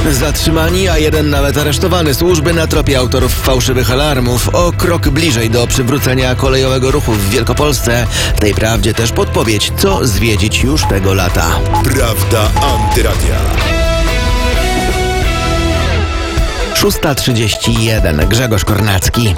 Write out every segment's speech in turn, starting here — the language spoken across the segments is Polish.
Zatrzymani, a jeden nawet aresztowany. Służby na tropie autorów fałszywych alarmów. O krok bliżej do przywrócenia kolejowego ruchu w Wielkopolsce. W tej prawdzie też podpowiedź, co zwiedzić już tego lata. Prawda Antyradia. 6:31. Grzegorz Kornacki.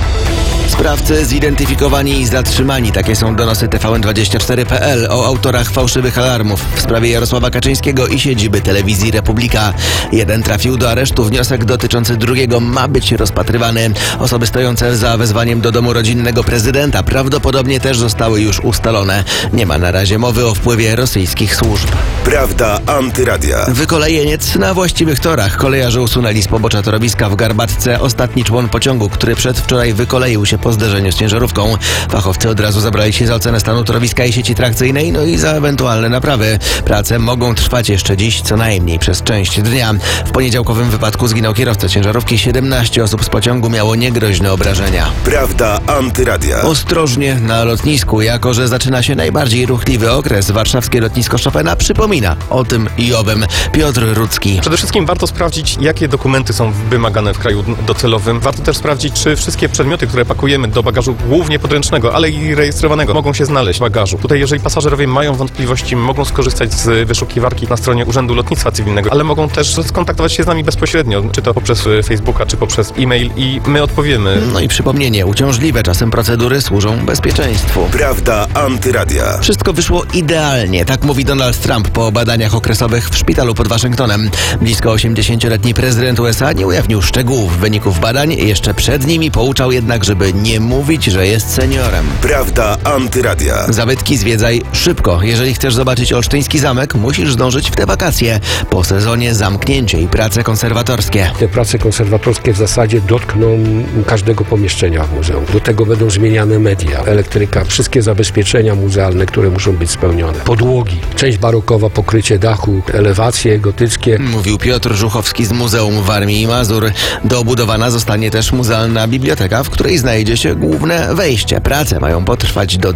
Sprawcy zidentyfikowani i zatrzymani. Takie są donosy TVN24.pl o autorach fałszywych alarmów w sprawie Jarosława Kaczyńskiego i siedziby telewizji Republika. Jeden trafił do aresztu. Wniosek dotyczący drugiego ma być rozpatrywany. Osoby stojące za wezwaniem do domu rodzinnego prezydenta prawdopodobnie też zostały już ustalone. Nie ma na razie mowy o wpływie rosyjskich służb. Prawda Antyradia. Wykolejeniec na właściwych torach. Kolejarze usunęli z pobocza torowiska w Garbatce ostatni człon pociągu, który przedwczoraj wykoleił się po zderzeniu z ciężarówką. Fachowcy od razu zabrali się za ocenę stanu torowiska i sieci trakcyjnej, no i za ewentualne naprawy. Prace mogą trwać jeszcze dziś co najmniej przez część dnia. W poniedziałkowym wypadku zginął kierowca ciężarówki. 17 osób z pociągu miało niegroźne obrażenia. Prawda Antyradia. Ostrożnie na lotnisku, jako że zaczyna się najbardziej ruchliwy okres. Warszawskie lotnisko Chopina przypomina o tym i owym. Piotr Rudzki. Przede wszystkim warto sprawdzić, jakie dokumenty są wymagane w kraju docelowym. Warto też sprawdzić, czy wszystkie przedmioty, które pakujemy do bagażu głównie podręcznego, ale i rejestrowanego, mogą się znaleźć w bagażu. Tutaj, jeżeli pasażerowie mają wątpliwości, mogą skorzystać z wyszukiwarki na stronie Urzędu Lotnictwa Cywilnego, ale mogą też skontaktować się z nami bezpośrednio, czy to poprzez Facebooka, czy poprzez e-mail i my odpowiemy. No i przypomnienie, uciążliwe czasem procedury służą bezpieczeństwu. Prawda Antyradia. Wszystko wyszło idealnie, tak mówi Donald Trump po badaniach okresowych w szpitalu pod Waszyngtonem. Blisko 80-letni prezydent USA nie ujawnił szczegółów wyników badań, jeszcze przed nimi pouczał jednak, żeby nie mówić, że jest seniorem. Prawda Antyradia. Zabytki zwiedzaj szybko. Jeżeli chcesz zobaczyć Olsztyński Zamek, musisz zdążyć w te wakacje. Po sezonie zamknięcie i prace konserwatorskie. Te prace konserwatorskie w zasadzie dotkną każdego pomieszczenia w muzeum. Do tego będą zmieniane media, elektryka, wszystkie zabezpieczenia muzealne, które muszą być spełnione. Podłogi, część barokowa, pokrycie dachu, elewacje gotyckie. Mówił Piotr Żuchowski z Muzeum Warmii i Mazur. Dobudowana zostanie też muzealna biblioteka, w której znajdzie się główne wejście. Prace mają potrwać do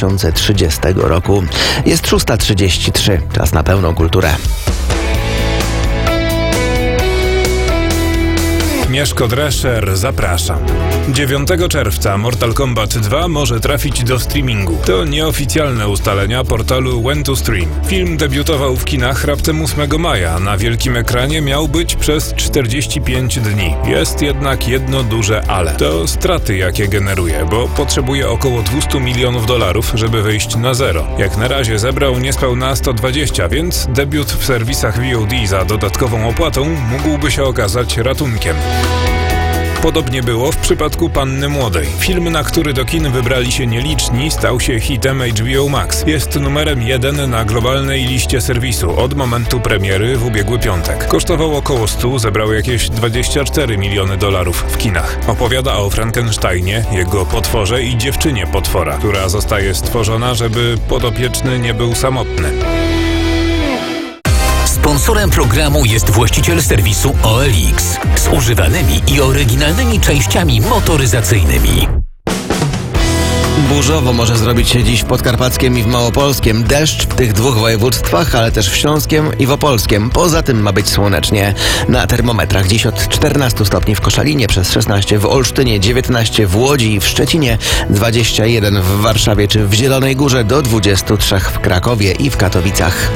2030 roku. Jest 6:33. Czas na pełną kulturę. Mieszko Drescher zapraszam. 9 czerwca Mortal Kombat 2 może trafić do streamingu. To nieoficjalne ustalenia portalu When to Stream. Film debiutował w kinach raptem 8 maja. Na wielkim ekranie miał być przez 45 dni. Jest jednak jedno duże ale. To straty, jakie generuje, bo potrzebuje około $200 milionów, żeby wyjść na zero. Jak na razie zebrał niespełna 120, więc debiut w serwisach VOD za dodatkową opłatą mógłby się okazać ratunkiem. Podobnie było w przypadku Panny Młodej. Film, na który do kin wybrali się nieliczni, stał się hitem HBO Max. Jest numerem 1 na globalnej liście serwisu od momentu premiery w ubiegły piątek. Kosztował około 100, zebrał jakieś $24 miliony w kinach. Opowiada o Frankensteinie, jego potworze i dziewczynie potwora, która zostaje stworzona, żeby podopieczny nie był samotny. Sponsorem programu jest właściciel serwisu OLX z używanymi i oryginalnymi częściami motoryzacyjnymi. Burzowo może zrobić się dziś w Podkarpackiem i w Małopolskiem. Deszcz w tych dwóch województwach, ale też w Śląskiem i w Opolskim. Poza tym ma być słonecznie. Na termometrach dziś od 14 stopni w Koszalinie, przez 16 w Olsztynie, 19 w Łodzi i w Szczecinie, 21 w Warszawie czy w Zielonej Górze, do 23 w Krakowie i w Katowicach.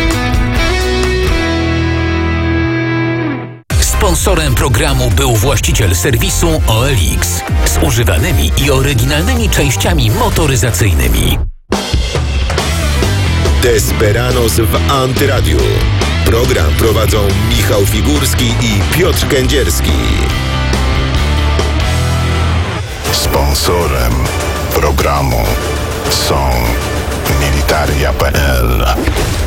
Sponsorem programu był właściciel serwisu OLX z używanymi i oryginalnymi częściami motoryzacyjnymi. Desperados w Antyradiu. Program prowadzą Michał Figurski i Piotr Kędzierski. Sponsorem programu są Militaria.pl.